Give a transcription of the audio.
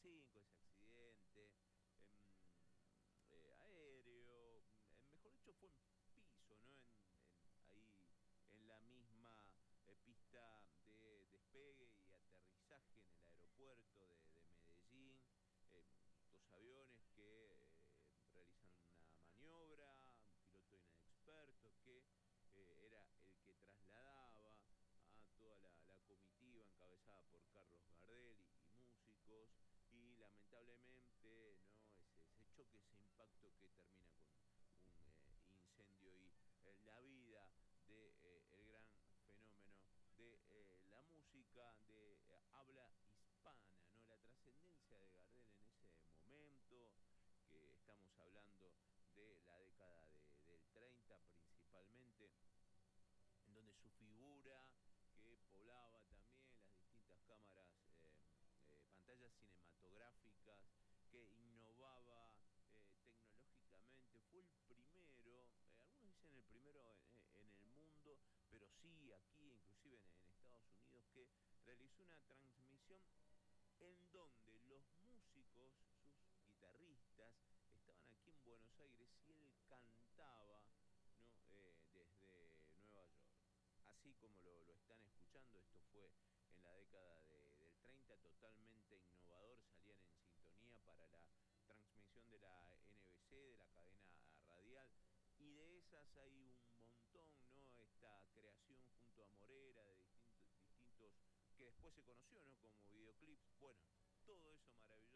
95, ese accidente aéreo, mejor dicho, fue en piso, ¿no? Ahí en la misma pista de despegue y aterrizaje en el aeropuerto de Medellín. eh, Dos aviones que realizan una maniobra, un piloto inexperto que era el que trasladaba a toda la comitiva encabezada por Carlos Gardel y músicos, y lamentablemente no ese choque, ese impacto que termina con un incendio y la vida de el gran fenómeno de la música de habla hispana, ¿no? La trascendencia de Gardel en ese momento, que estamos hablando de la década del 30 principalmente, en donde su figura, que poblaba también las distintas cámaras, pantallas cinematográficas, que innovaba tecnológicamente, fue el primero, algunos dicen el primero en el mundo, pero sí aquí, inclusive en Estados Unidos, que realizó una transmisión en donde los músicos, sus guitarristas, estaban aquí en Buenos Aires y él cantaba, ¿no? Desde Nueva York. Así como lo están escuchando, esto fue en la década del 30, totalmente innovador, salían en sintonía para la transmisión de la NBC, de la cadena radial, y de esas hay un montón, ¿no? Esta creación junto a Morera de distintos que después se conoció, ¿no? Como videoclips. Bueno, todo eso maravilloso